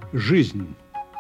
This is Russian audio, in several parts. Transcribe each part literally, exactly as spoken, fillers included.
Жизнь.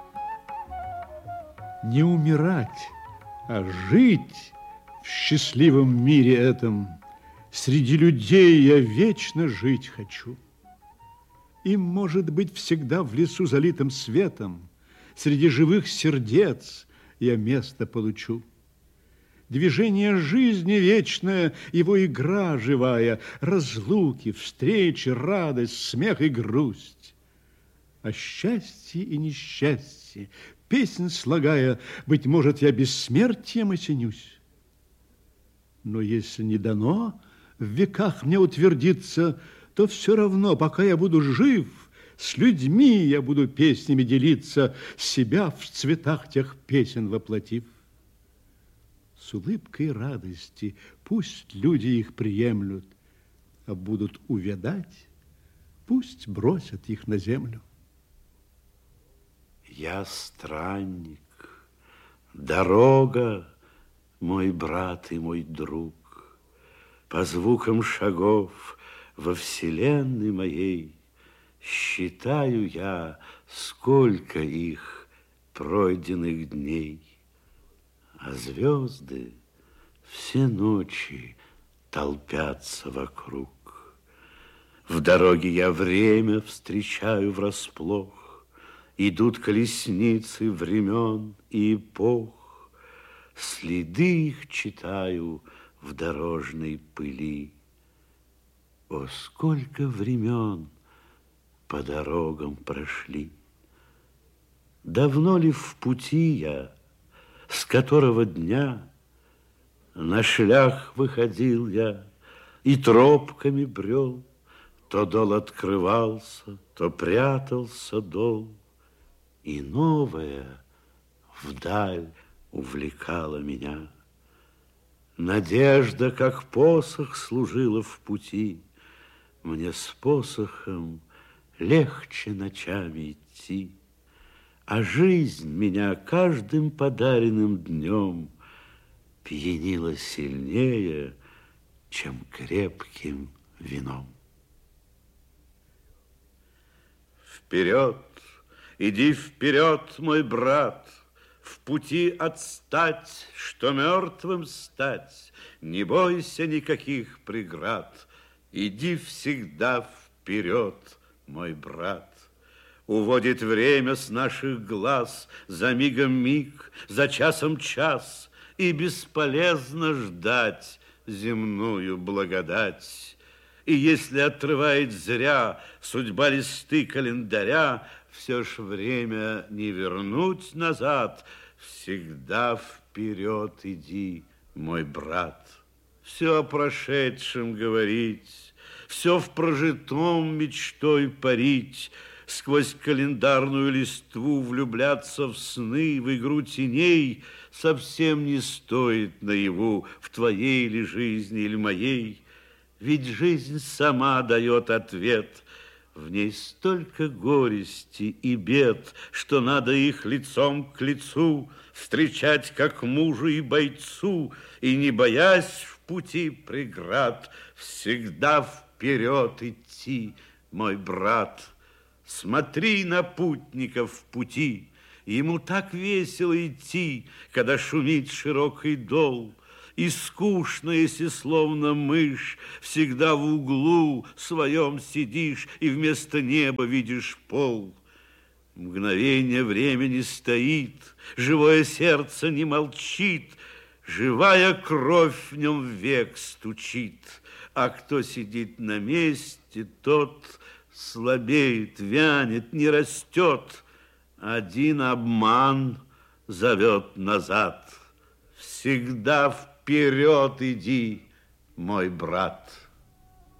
Не умирать, а жить в счастливом мире этом. Среди людей я вечно жить хочу. И, может быть, всегда в лесу, залитым светом, среди живых сердец я место получу. Движение жизни вечное, его игра живая, разлуки, встречи, радость, смех и грусть. О счастье и несчастье, песнь слагая, быть может, я бессмертием осенюсь. Но если не дано в веках мне утвердиться, то все равно, пока я буду жив, с людьми я буду песнями делиться, себя в цветах тех песен воплотив. С улыбкой радости пусть люди их приемлют, а будут увядать, пусть бросят их на землю. Я странник, дорога, мой брат и мой друг. По звукам шагов во вселенной моей считаю я, сколько их пройденных дней. А звезды все ночи толпятся вокруг. В дороге я время встречаю врасплох. Идут колесницы времен и эпох, следы их читаю в дорожной пыли. О, сколько времен по дорогам прошли! Давно ли в пути я, с которого дня на шлях выходил я и тропками брел, то дол открывался, то прятался дол. И новое вдаль увлекало меня. Надежда, как посох, служила в пути. Мне с посохом легче ночами идти. А жизнь меня каждым подаренным днем пьянила сильнее, чем крепким вином. Вперед! Иди вперед, мой брат, в пути отстать, что мертвым стать. Не бойся никаких преград, иди всегда вперед, мой брат. Уводит время с наших глаз, за мигом миг, за часом час, и бесполезно ждать земную благодать. И если отрывает зря судьба листы календаря, все ж время не вернуть назад, всегда вперед иди, мой брат. Все о прошедшем говорить, все в прожитом мечтой парить, сквозь календарную листву влюбляться в сны, в игру теней совсем не стоит наяву в твоей ли жизни или моей. Ведь жизнь сама дает ответ. В ней столько горести и бед, что надо их лицом к лицу встречать, как мужу и бойцу, и, не боясь в пути преград, всегда вперед идти, мой брат. Смотри на путников в пути, ему так весело идти, когда шумит широкий дол. И скучно, если словно мышь всегда в углу своем сидишь и вместо неба видишь пол. Мгновение времени стоит, живое сердце не молчит, живая кровь в нем век стучит. А кто сидит на месте, тот слабеет, вянет, не растет. Один обман зовет назад. Всегда вперед иди, мой брат.